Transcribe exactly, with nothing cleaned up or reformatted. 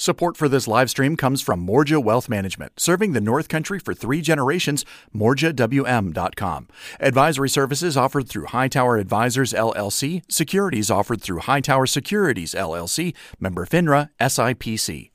Support for this live stream comes from Morja Wealth Management, serving the North Country for three generations, morja w m dot com. Advisory services offered through Hightower Advisors, L L C. Securities offered through Hightower Securities, L L C. Member FINRA, S I P C.